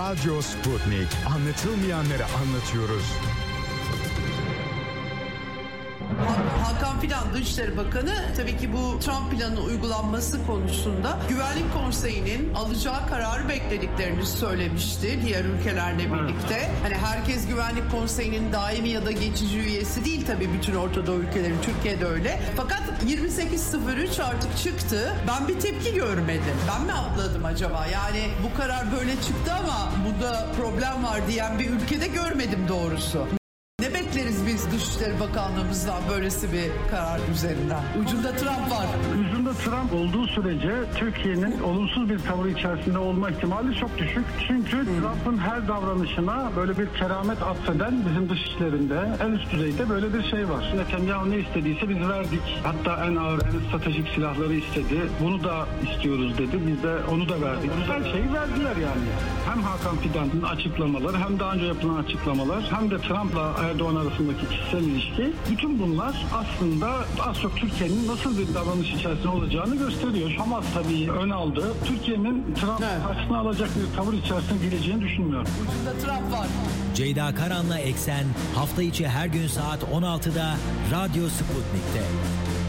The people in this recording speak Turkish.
Radyo Sputnik. Anlatılmayanları anlatıyoruz. Hakan Fidan Dışişleri Bakanı tabii ki bu Trump planının uygulanması konusunda Güvenlik Konseyi'nin alacağı kararı beklediklerini söylemişti diğer ülkelerle birlikte. Hani herkes Güvenlik Konseyi'nin daimi ya da geçici üyesi değil tabii, bütün Orta Doğu ülkeleri, Türkiye'de öyle. Fakat 28.03 artık çıktı. Ben bir tepki görmedim. Ben mi atladım acaba? Yani bu karar böyle çıktı ama bunda problem var diyen bir ülkede görmedim doğrusu. Ne bekleriz biz Dışişleri Bakanlığımızdan böylesi bir karar üzerinden? Ucunda Trump var. Ucunda Trump olduğu sürece Türkiye'nin olumsuz bir tavır içerisinde olma ihtimali çok düşük. Çünkü Trump'ın her davranışına böyle bir keramet atfeden bizim dışişlerinde en üst düzeyde böyle bir şey var. Netanyahu ne istediyse biz verdik. Hatta en ağır, en stratejik silahları istedi. Bunu da istiyoruz dedi. Biz de onu da verdik. Her şeyi verdiler yani. Hem Hakan Fidan'ın açıklamaları, hem daha önce yapılan açıklamalar, hem de Trump'la Erdoğan arasındaki kişisel ilişki, bütün bunlar aslında az çok Türkiye'nin nasıl bir davranış içerisinde olacağını gösteriyor. Hamas tabii ön aldı. Türkiye'nin Trump karşısına alacak bir tavır içerisine gireceğini düşünmüyorum. Ucunda Trump var. Ceyda Karan'la Eksen hafta içi her gün saat 16'da Radyo Sputnik'te.